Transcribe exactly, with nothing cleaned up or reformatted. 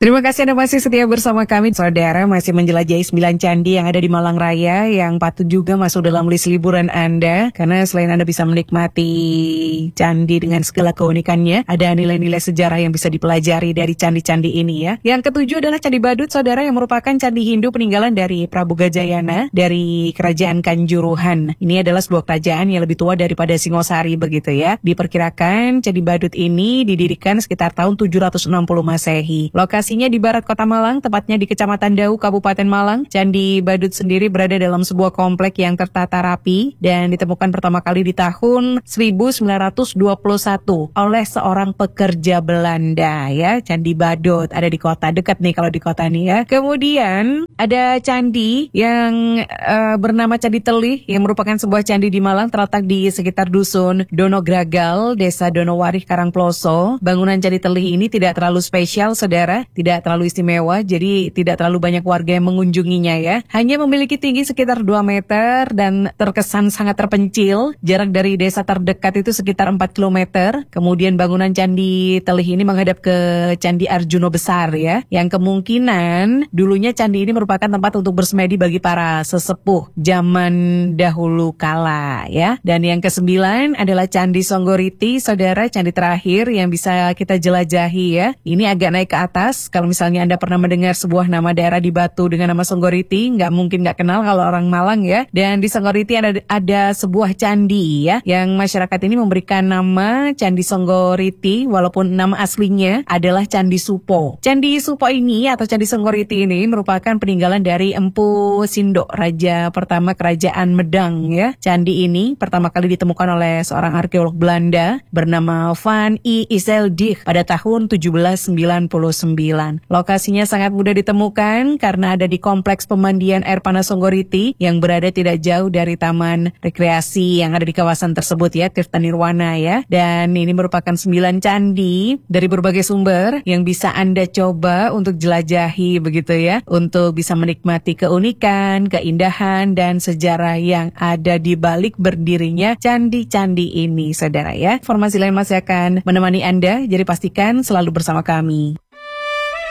Terima kasih Anda masih setia bersama kami. Saudara masih menjelajahi sembilan candi yang ada di Malang Raya yang patut juga masuk dalam list liburan Anda. Karena selain Anda bisa menikmati candi dengan segala keunikannya, ada nilai-nilai sejarah yang bisa dipelajari dari candi-candi ini ya. Yang ketujuh adalah Candi Badut, saudara, yang merupakan candi Hindu peninggalan dari Prabu Gajayana dari Kerajaan Kanjuruhan. Ini adalah sebuah kerajaan yang lebih tua daripada Singosari begitu ya. Diperkirakan Candi Badut ini didirikan sekitar tahun tujuh ratus enam puluh Masehi. Lokasi di barat kota Malang, tepatnya di Kecamatan Dau, Kabupaten Malang. Candi Badut sendiri berada dalam sebuah komplek yang tertata rapi dan ditemukan pertama kali di tahun seribu sembilan ratus dua puluh satu oleh seorang pekerja Belanda ya. Candi Badut ada di kota, dekat nih kalau di kota nih ya. Kemudian ada candi yang uh, bernama Candi Telih yang merupakan sebuah candi di Malang terletak di sekitar dusun Donogragal, Desa Donowarih, Karangploso. Bangunan Candi Telih ini tidak terlalu spesial, saudara. Tidak terlalu istimewa, jadi tidak terlalu banyak warga yang mengunjunginya ya. Hanya memiliki tinggi sekitar dua meter dan terkesan sangat terpencil. Jarak dari desa terdekat itu sekitar empat kilometer. Kemudian bangunan Candi Telih ini menghadap ke Candi Arjuna Besar ya. Yang kemungkinan dulunya candi ini merupakan tempat untuk bersemedi bagi para sesepuh zaman dahulu kala ya. Dan yang kesembilan adalah Candi Songgoriti, saudara, candi terakhir yang bisa kita jelajahi ya. Ini agak naik ke atas. Kalau misalnya Anda pernah mendengar sebuah nama daerah di Batu dengan nama Songgoriti, nggak mungkin nggak kenal kalau orang Malang ya. Dan di Songgoriti ada, ada sebuah candi ya, yang masyarakat ini memberikan nama Candi Songgoriti, walaupun nama aslinya adalah Candi Supo. Candi Supo ini atau Candi Songgoriti ini merupakan peninggalan dari Empu Sindok, raja pertama Kerajaan Medang ya. Candi ini pertama kali ditemukan oleh seorang arkeolog Belanda bernama Van I. Iseldig pada tahun tujuh belas sembilan puluh sembilan. Lokasinya sangat mudah ditemukan karena ada di kompleks pemandian air panas Songgoriti yang berada tidak jauh dari taman rekreasi yang ada di kawasan tersebut ya, Tirta Nirwana ya. Dan ini merupakan sembilan candi dari berbagai sumber yang bisa Anda coba untuk jelajahi begitu ya, untuk bisa menikmati keunikan, keindahan dan sejarah yang ada di balik berdirinya candi-candi ini, saudara ya. Informasi lain masih akan menemani Anda, jadi pastikan selalu bersama kami.